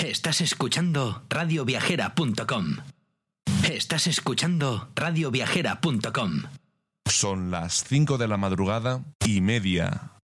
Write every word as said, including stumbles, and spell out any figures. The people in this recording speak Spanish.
Estás escuchando radio viajera punto com. Estás escuchando radio viajera punto com. Son las cinco de la madrugada y media.